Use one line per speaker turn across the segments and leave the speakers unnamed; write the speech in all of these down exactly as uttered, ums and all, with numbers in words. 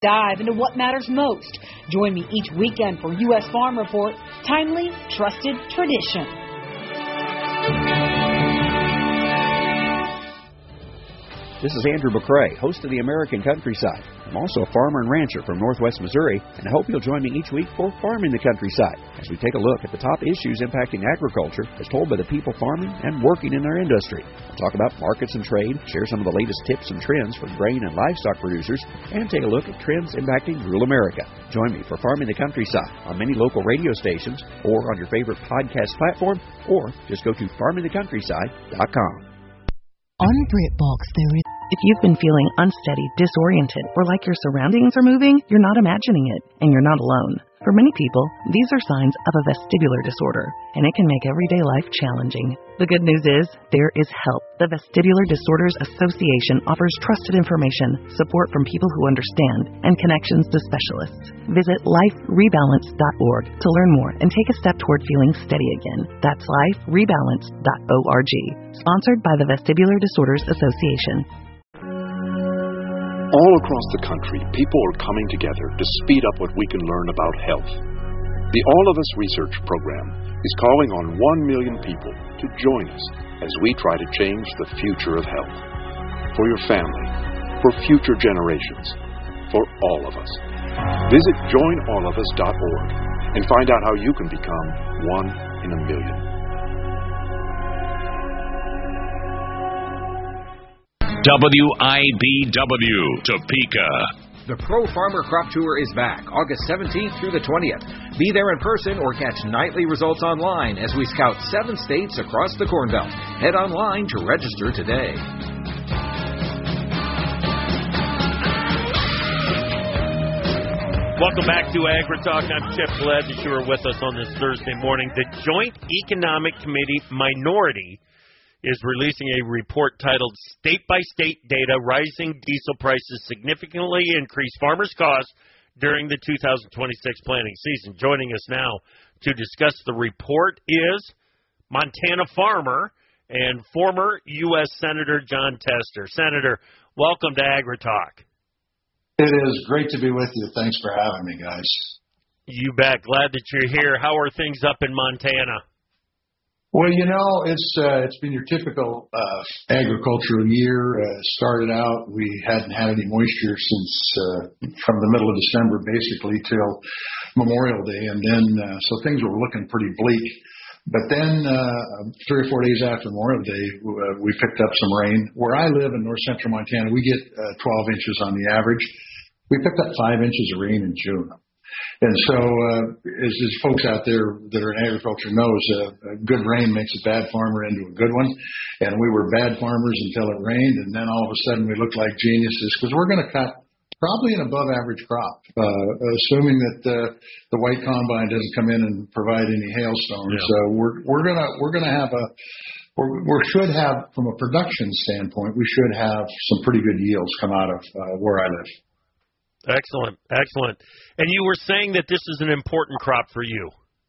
Dive into what matters most. Join me each weekend for U S Farm Report, timely, trusted tradition.
This is Andrew McCrae, host of the American Countryside. I'm also a farmer and rancher from Northwest Missouri, and I hope you'll join me each week for Farming the Countryside, as we take a look at the top issues impacting agriculture as told by the people farming and working in their industry. We'll talk about markets and trade, share some of the latest tips and trends for grain and livestock producers, and take a look at trends impacting rural America. Join me for Farming the Countryside on many local radio stations or on your favorite podcast platform, or just go to farming the countryside dot com.
On BritBox, there is... If you've been feeling unsteady, disoriented, or like your surroundings are moving, you're not imagining it, and you're not alone. For many people, these are signs of a vestibular disorder, and it can make everyday life challenging. The good news is, there is help. The Vestibular Disorders Association offers trusted information, support from people who understand, and connections to specialists. Visit life rebalance dot org to learn more and take a step toward feeling steady again. That's life rebalance dot org. Sponsored by the Vestibular Disorders Association.
All across the country, people are coming together to speed up what we can learn about health. The All of Us Research Program is calling on one million people to join us as we try to change the future of health. For your family, for future generations, for all of us. Visit join all of us dot org and find out how you can become one in a million.
W I B W, Topeka.
The Pro Farmer Crop Tour is back, August seventeenth through the twentieth. Be there in person or catch nightly results online as we scout seven states across the Corn Belt. Head online to register today.
Welcome back to AgriTalk. I'm Chip. Glad that you are with us on this Thursday morning. The Joint Economic Committee Minority is releasing a report titled State-by-State Data, Rising Diesel Prices Significantly Increase Farmers' Costs During the two thousand twenty-six Planting Season. Joining us now to discuss the report is Montana farmer and former U S Senator Jon Tester. Senator, welcome to AgriTalk.
It is great to be with you. Thanks for having me, guys.
You bet. Glad that you're here. How are things up in Montana?
Well, you know, it's uh, it's been your typical uh, agricultural year. Uh, started out, we hadn't had any moisture since uh, from the middle of December, basically, till Memorial Day, and then uh, so things were looking pretty bleak. But then uh, three or four days after Memorial Day, uh, we picked up some rain. Where I live in north central Montana, we get uh, twelve inches on the average. We picked up five inches of rain in June. And so, uh, as, as folks out there that are in agriculture knows, uh, a good rain makes a bad farmer into a good one. And we were bad farmers until it rained, and then all of a sudden we looked like geniuses because we're going to cut probably an above-average crop, uh, assuming that uh, the white combine doesn't come in and provide any hailstones.
Yeah.
So we're we're gonna we're gonna have a we're, we should have, from a production standpoint, we should have some pretty good yields come out of uh, where I live.
Excellent, excellent. And you were saying that this is an important crop for you.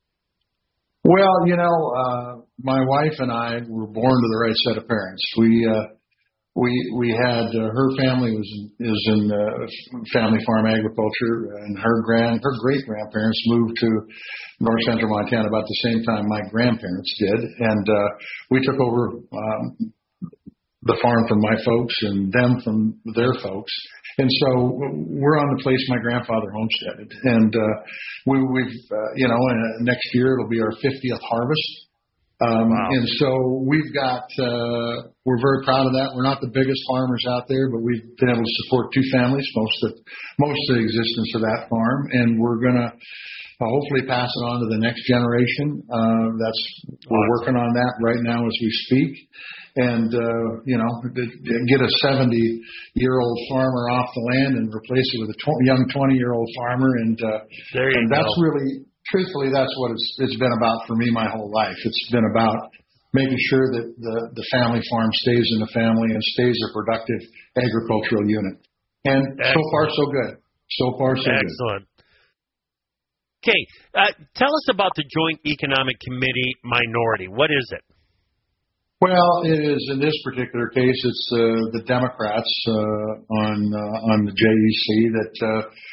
Well, you know, uh, my wife and I were born to the right set of parents. We uh, we we had uh, her family was is in uh, family farm agriculture, and her grand her great grandparents moved to north central Montana about the same time my grandparents did, and uh, we took over um, the farm from my folks and them from their folks. And so we're on the place my grandfather homesteaded. And uh, we, we've, uh, you know, uh, next year it'll be our fiftieth harvest. Um, wow. And so we've got, uh, we're very proud of that. We're not the biggest farmers out there, but we've been able to support two families, most of, most of the existence of that farm. And we're going to uh, hopefully pass it on to the next generation. Uh, that's, we're working on that right now as we speak. And, uh, you know, get a seventy-year-old farmer off the land and replace it with a tw- young twenty-year-old farmer. And, uh,
there you
and
go.
that's really, truthfully, that's what it's, it's been about for me my whole life. It's been about making sure that the, the family farm stays in the family and stays a productive agricultural unit. And Excellent. so far, so good. So far, so
Excellent.
good.
Excellent. Okay. Uh, tell us about the Joint Economic Committee Minority. What is it?
Well, it is in this particular case. It's uh, the Democrats uh, on uh, on the J E C that uh,